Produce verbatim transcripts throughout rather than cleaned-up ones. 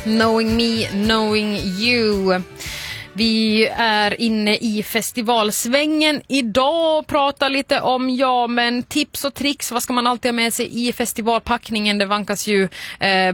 Knowing me, knowing you. Vi är inne i festivalsvängen idag och pratar lite om, ja men tips och tricks, vad ska man alltid ha med sig i festivalpackningen? Det vankas ju, eh, eh,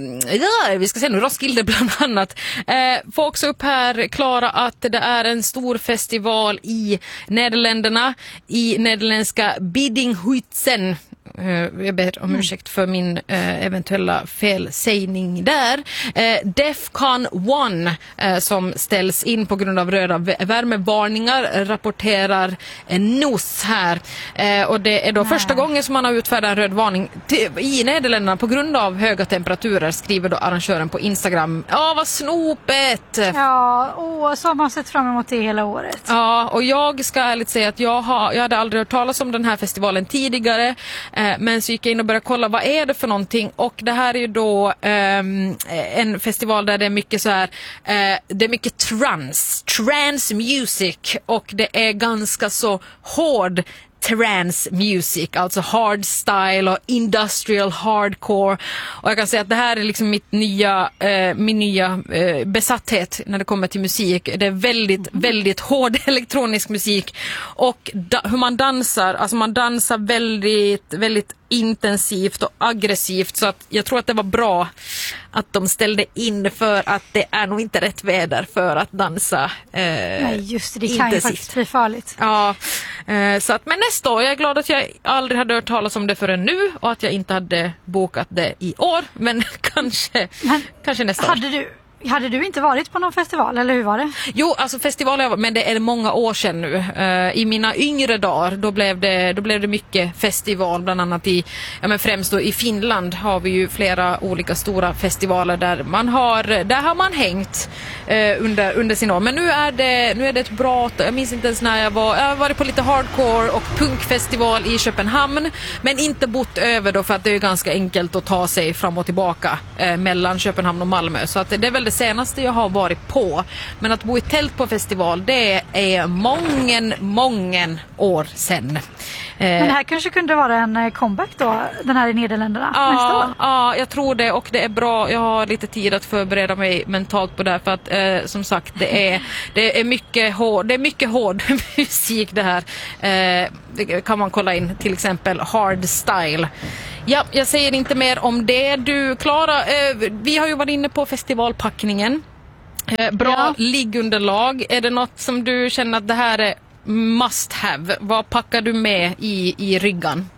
ja, vi ska se nu, Roskilde bland annat. Eh, får också upp här, Klara, att det är en stor festival i Nederländerna, i nederländska Biddinghuizen. Jag ber om ursäkt för min eh, eventuella felsägning där. Eh, Defcon one eh, som ställs in på grund av röda värmevarningar rapporterar en N O S här. Eh, och det är då Nej. första gången som man har utfärdat en röd varning till, i Nederländerna på grund av höga temperaturer, skriver då arrangören på Instagram. Ja, vad snopet! Ja, åh, så har man sett fram emot det hela året. Ja, och jag ska ärligt säga att jag, har, jag hade aldrig hört talas om den här festivalen tidigare. Men så gick jag in och började kolla, vad är det för någonting? Och det här är ju då um, en festival där det är mycket så här, uh, det är mycket trance, trance music, och det är ganska så hård trance music, alltså hardstyle och industrial hardcore. Och jag kan säga att det här är liksom mitt nya, eh, min nya eh, besatthet när det kommer till musik. Det är väldigt, väldigt hård elektronisk musik. Och da- hur man dansar, alltså man dansar väldigt, väldigt intensivt och aggressivt, så att jag tror att det var bra att de ställde in, för att det är nog inte rätt väder för att dansa eh, Nej, just det, det kan ju faktiskt bli farligt. Ja, eh, så att, men nästa år, jag är glad att jag aldrig hade hört talas om det förrän nu, och att jag inte hade bokat det i år, men kanske, men, kanske nästa hade år. Du... Hade du inte varit på någon festival, eller hur var det? Jo, alltså festivaler, men det är många år sedan nu. Uh, I mina yngre dagar, då blev det, då blev det mycket festival, bland annat i, ja men främst då i Finland har vi ju flera olika stora festivaler där man har, där har man hängt uh, under, under sin år. Men nu är det, nu är det ett bra, jag minns inte ens när jag var, jag har varit på lite hardcore och punkfestival i Köpenhamn, men inte bott över då, för att det är ganska enkelt att ta sig fram och tillbaka uh, mellan Köpenhamn och Malmö. Så att det är väl det senaste jag har varit på. Men att bo i tält på festival, det är mången, mången år sedan. Men det här kanske kunde vara en comeback då, den här i Nederländerna, ja, nästa år? Ja, jag tror det, och det är bra. Jag har lite tid att förbereda mig mentalt på det här, för att eh, som sagt, det är, det är mycket hård, det är mycket hård musik det här. Eh, det kan man kolla in, till exempel hardstyle. Ja, jag säger inte mer om det. Du, Klara, eh, vi har ju varit inne på festivalpackningen. Eh, bra ja. liggunderlag. Är det något som du känner att det här är must have? Vad packar du med i, i ryggan?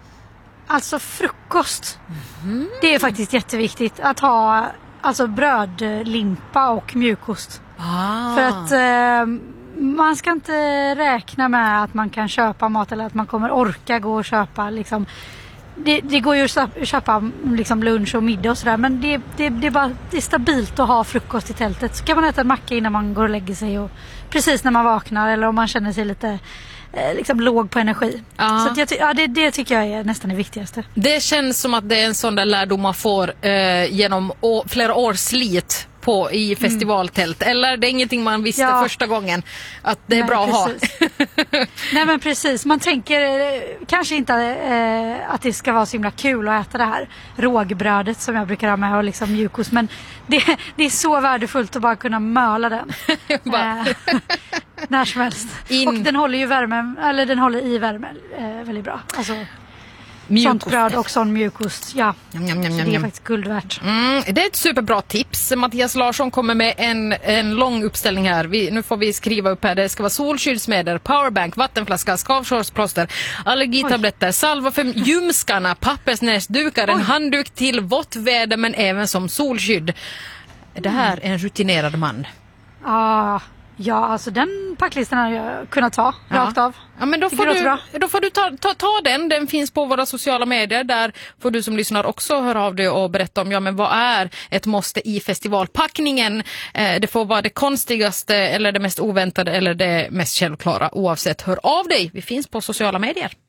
Alltså frukost. Mm. Det är faktiskt jätteviktigt att ha, alltså brödlimpa och mjukost. Ah. För att eh, man ska inte räkna med att man kan köpa mat, eller att man kommer orka gå och köpa liksom. Det, det går ju att köpa liksom lunch och middag och sådär, men det, det, det, är bara, det är stabilt att ha frukost i tältet. Så kan man äta en macka innan man går och lägger sig, och precis när man vaknar, eller om man känner sig lite eh, liksom låg på energi. Ja. Så att jag, ja, det, det tycker jag är nästan det viktigaste. Det känns som att det är en sån där lärdom man får eh, genom å, flera års slit på i festivaltält. Mm. Eller det är ingenting man visste ja. första gången att det är Nej, bra precis. att ha. Nej, men precis. Man tänker eh, kanske inte eh, att det ska vara så himla kul att äta det här rågbrödet som jag brukar ha med, och liksom mjukost. Men det, det är så värdefullt att bara kunna möla den. bara. Eh, när som helst. In. Och den håller ju värmen, eller den håller i värme eh, väldigt bra. Alltså sånt bröd och sån mjukost, ja. Jam, jam, jam, så det är faktiskt guld värt. Mm, det är ett superbra tips. Mattias Larsson kommer med en, en lång uppställning här. Vi, nu får vi skriva upp här. Det ska vara solskyddsmedel, powerbank, vattenflaska, skavsårsplåster, allergitabletter, Oj. salva för ljumskarna, pappersnäsdukar, en handduk till vått väder, men även som solskydd. Det här är en rutinerad man. Ah. Ja, alltså den packlistan har jag kunnat ta ja. rakt av. Ja, men då får du, då får du ta, ta, ta den. Den finns på våra sociala medier. Där får du som lyssnar också höra av dig och berätta om, ja men vad är ett måste i festivalpackningen? Eh, det får vara det konstigaste eller det mest oväntade eller det mest självklara. Oavsett, hör av dig. Vi finns på sociala medier.